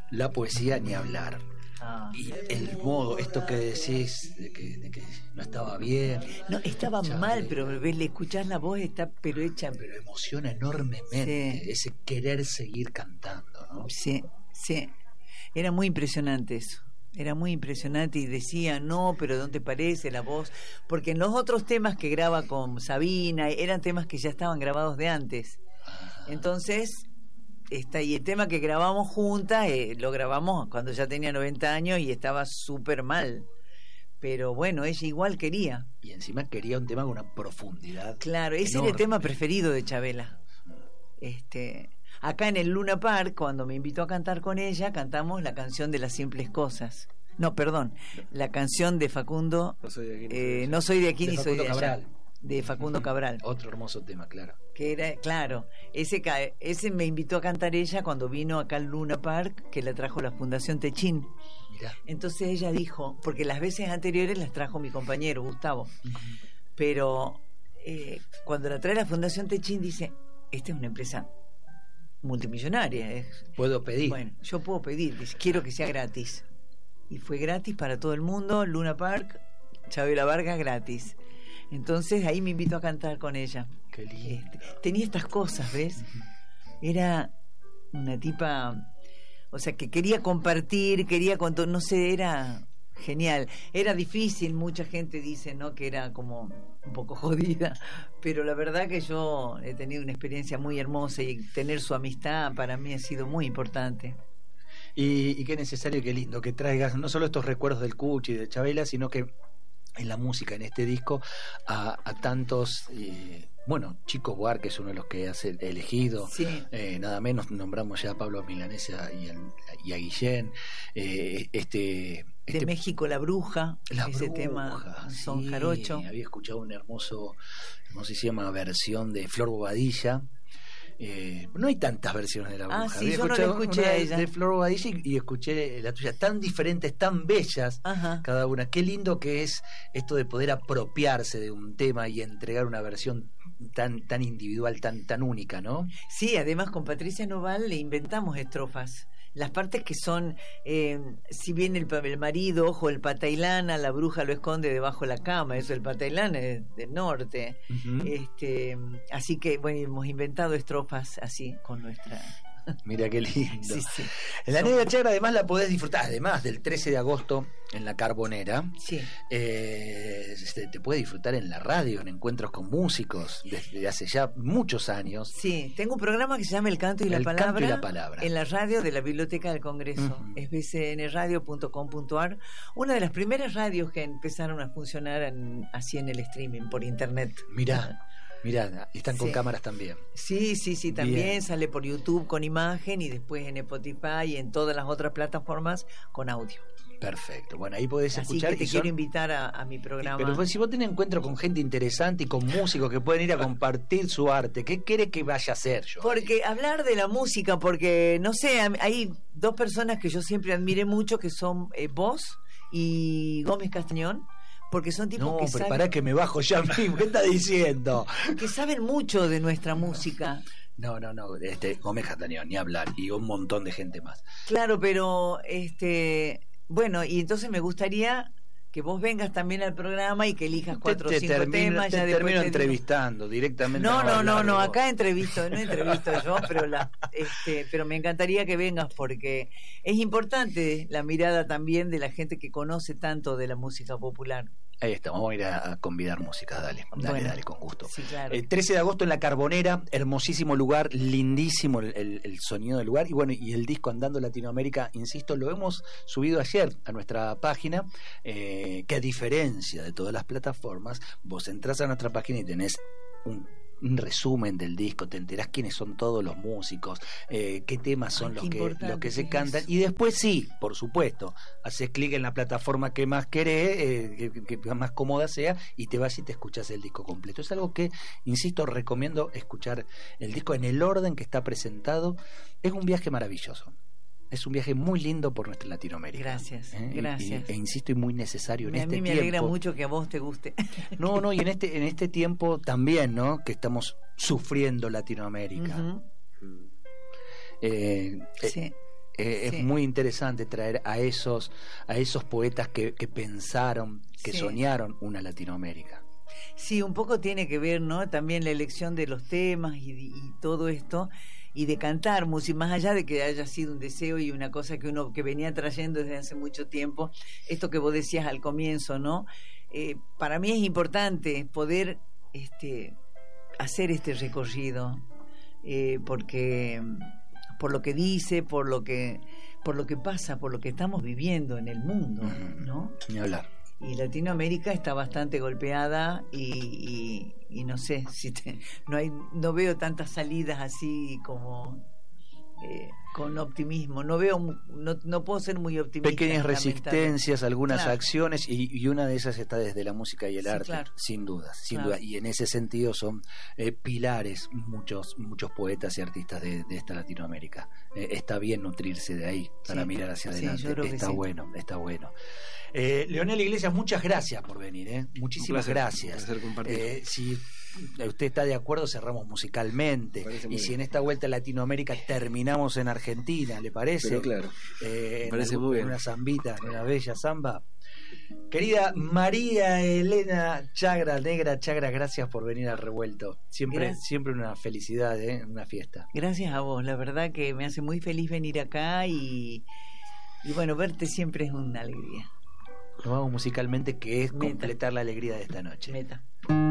La poesía ni hablar. Y el modo, esto que decís de que no estaba bien. No, estaba mal, pero le escuchás la voz, está pero hecha. Pero emociona enormemente, sí. Ese querer seguir cantando, ¿no? Sí. Era muy impresionante eso. Era muy impresionante y decía, no, pero ¿dónde te parece la voz? Porque en los otros temas que graba con Sabina, eran temas que ya estaban grabados de antes. Entonces, y el tema que grabamos juntas, lo grabamos cuando ya tenía 90 años y estaba súper mal. Pero bueno, ella igual quería. Y encima quería un tema con una profundidad. Claro, ese era el tema preferido de Chabela. Acá en el Luna Park, cuando me invitó a cantar con ella, cantamos la canción de las simples cosas. No, perdón, la canción de Facundo. No soy de aquí ni soy de allá. De Facundo Cabral. Otro hermoso tema, claro. Que era, claro, ese me invitó a cantar ella cuando vino acá al Luna Park, que la trajo la Fundación Techín. Mirá. Entonces ella dijo, porque las veces anteriores las trajo mi compañero Gustavo, pero cuando la trae la Fundación Techín dice, esta es una empresa multimillonaria. ¿Puedo pedir? Bueno, yo puedo pedir, quiero que sea gratis. Y fue gratis para todo el mundo, Luna Park, Chabela Vargas gratis. Entonces ahí me invitó a cantar con ella. Qué lindo. Tenía estas cosas, ¿ves? Era una tipa, o sea, que quería compartir, no sé, era genial. Era difícil, mucha gente dice, ¿no?, que era como un poco jodida, pero la verdad que yo he tenido una experiencia muy hermosa y tener su amistad para mí ha sido muy importante. Y qué necesario y qué lindo que traigas no solo estos recuerdos del Cuchi y de Chabela, sino que en la música, en este disco, a tantos, Chico Buarque es uno de los que has elegido, sí. Nada menos, nombramos ya a Pablo Milanesa y a Guillén, de México, La Bruja, ese tema, Son sí, Jarocho. Había escuchado una hermosísima versión de Flor Bobadilla. No hay tantas versiones de La Bruja. Sí, yo no la escuché a ella. De Flor Bobadilla y escuché la tuya, tan diferentes, tan bellas. Ajá. Cada una. Qué lindo que es esto de poder apropiarse de un tema y entregar una versión tan individual, tan única, ¿no? Sí, además con Patricia Noval le inventamos estrofas. Las partes que son, si bien el marido, ojo, el patailana, la bruja lo esconde debajo de la cama, eso, el patailana es del norte. Uh-huh. Así que, bueno, hemos inventado estrofas así con nuestra... Mira qué lindo. Sí. La Negra Chagra además la podés disfrutar, además del 13 de agosto en la Carbonera. Sí. Te puede disfrutar en la radio, en encuentros con músicos, desde hace ya muchos años. Sí, tengo un programa que se llama El Canto y la Palabra. En la radio de la Biblioteca del Congreso. Uh-huh. Es bcnradio.com.ar. Una de las primeras radios que empezaron a funcionar así en el streaming, por internet. Mirá, están con cámaras también. Sí, también. Bien. Sale por YouTube con imagen y después en Spotify y en todas las otras plataformas con audio. Perfecto, bueno, ahí podés escuchar. Así que quiero invitar a mi programa. Pero si vos tenés encuentro con gente interesante y con músicos que pueden ir a compartir su arte, ¿qué querés que vaya a hacer yo? Porque hablar de la música, porque, no sé, hay dos personas que yo siempre admiré mucho, que son vos y Gómez Castañón. Porque son tipos que saben... No, prepará que me bajo ya mismo. ¿Qué estás diciendo? Que saben mucho de nuestra música. No. Gómez Castañón, ni hablar. Y un montón de gente más. Claro, pero... Bueno, y entonces me gustaría que vos vengas también al programa y que elijas 4 o 5 temas. Te termino entrevistando directamente. No, acá no entrevisto yo, pero me encantaría que vengas porque es importante la mirada también de la gente que conoce tanto de la música popular. Ahí estamos, vamos a ir a convidar música, dale, con gusto. Sí, claro. El 13 de agosto en la Carbonera, hermosísimo lugar, lindísimo el sonido del lugar, y el disco Andando Latinoamérica, insisto, lo hemos subido ayer a nuestra página, que a diferencia de todas las plataformas, vos entrás a nuestra página y tenés un resumen del disco, te enterás quiénes son todos los músicos, qué temas son los que se cantan, y después sí, por supuesto, haces clic en la plataforma que más querés, que más cómoda sea, y te vas y te escuchás el disco completo. Es algo que, insisto, recomiendo escuchar el disco en el orden que está presentado. Es un viaje maravilloso. Es un viaje muy lindo por nuestra Latinoamérica. Gracias. E insisto, y muy necesario en este tiempo. A mí me alegra mucho que a vos te guste. No, y en este tiempo también, ¿no? Que estamos sufriendo Latinoamérica. Uh-huh. Sí. Es muy interesante traer a esos poetas que pensaron, que soñaron una Latinoamérica. Sí, un poco tiene que ver, ¿no? También la elección de los temas y todo esto, y de cantar música, más allá de que haya sido un deseo y una cosa que uno que venía trayendo desde hace mucho tiempo, esto que vos decías al comienzo, ¿no? Para mí es importante poder hacer este recorrido, porque por lo que dice, por lo que pasa, por lo que estamos viviendo en el mundo, ¿no? Ni hablar. Y Latinoamérica está bastante golpeada y no sé si no veo tantas salidas así como con optimismo. No puedo ser muy optimista. Pequeñas resistencias, algunas claro. acciones y una de esas está desde la música y el arte, claro. sin duda. Claro. Y en ese sentido son pilares muchos poetas y artistas de esta Latinoamérica. Está bien nutrirse de ahí para mirar hacia adelante. Yo creo que está bueno. Leonel Iglesias, muchas gracias por venir. Muchísimas gracias. Un placer compartir. Si usted está de acuerdo, cerramos musicalmente. Y si en esta vuelta a Latinoamérica terminamos en Argentina, ¿le parece? Pero claro, me parece muy bien. Una zambita, una bella zamba. Querida María Elena Chagra, Negra Chagra, gracias por venir al Revuelto. Siempre una felicidad, una fiesta. Gracias a vos, la verdad que me hace muy feliz venir acá y bueno, verte siempre es una alegría. Lo vamos musicalmente, que es completar la alegría de esta noche. Meta.